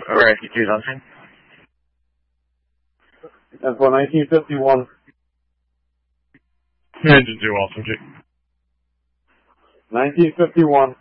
Rescue 2 Launching. That's 1951. Engine 2, Austin G. 1951.